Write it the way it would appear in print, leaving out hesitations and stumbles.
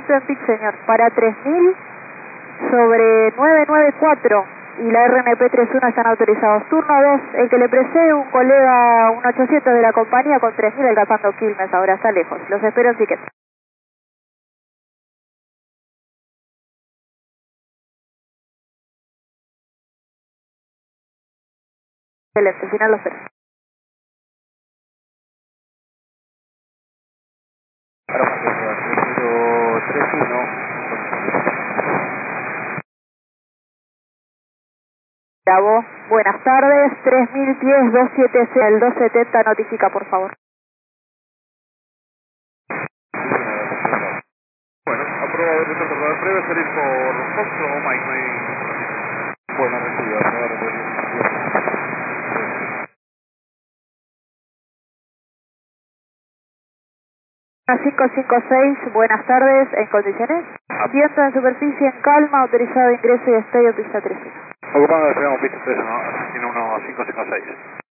En PIC, señor, para 3000 sobre 994 y la RNP 31 están autorizados. Turno 2, el que le precede un colega, un 800 de la compañía con 3000 alcanzando Quilmes, ahora está lejos. Los espero en Siquet. Excelente, final los espero. Bravo, buenas tardes, 3010 270, el 270 notifica por favor. Bueno, aprobado el retrato con el breve, salir por Fox o Mike, no hay... Bueno, recibido, A 556, buenas tardes, ¿en condiciones? Viento en superficie en calma, autorizado ingreso y estadio pista 13. Ocupando, despegamos pista 3, Argentina 1556.